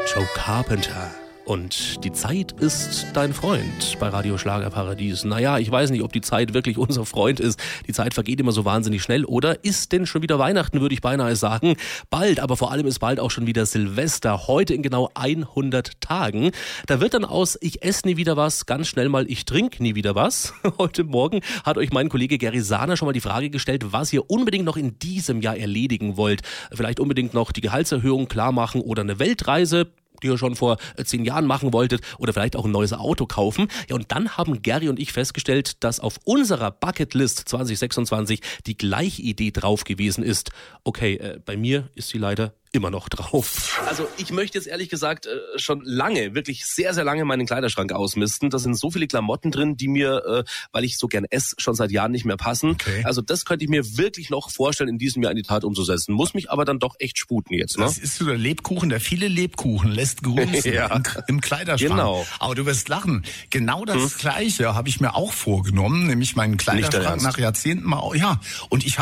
Joe Carpenter. Und die Zeit ist dein Freund bei Radio Schlagerparadies. Naja, ich weiß nicht, ob die Zeit wirklich unser Freund ist. Die Zeit vergeht immer so wahnsinnig schnell. Oder ist denn schon wieder Weihnachten, würde ich beinahe sagen. Bald, aber vor allem ist bald auch schon wieder Silvester. Heute in genau 100 Tagen. Da wird dann aus ich esse nie wieder was ganz schnell mal ich trinke nie wieder was. Heute Morgen hat euch mein Kollege Gary Sahner schon mal die Frage gestellt, was ihr unbedingt noch in diesem Jahr erledigen wollt. Vielleicht unbedingt noch die Gehaltserhöhung klar machen oder eine Weltreise, die ihr schon vor 10 Jahren machen wolltet, oder vielleicht auch ein neues Auto kaufen. Ja, und dann haben Gary und ich festgestellt, dass auf unserer Bucketlist 2026 die Gleichidee drauf gewesen ist. Okay, bei mir ist sie leider immer noch drauf. Also ich möchte jetzt ehrlich gesagt schon lange, wirklich sehr, sehr lange meinen Kleiderschrank ausmisten. Da sind so viele Klamotten drin, die mir, weil ich so gern esse, schon seit Jahren nicht mehr passen. Okay. Also das könnte ich mir wirklich noch vorstellen, in diesem Jahr in die Tat umzusetzen. Muss mich aber dann doch echt sputen jetzt. Ne? Das ist so der Lebkuchen, der viele Lebkuchen lässt grüßen ja. im Kleiderschrank. Genau. Aber du wirst lachen. Genau das Gleiche habe ich mir auch vorgenommen, nämlich meinen Kleiderschrank nach Jahrzehnten mal. Ja, und ich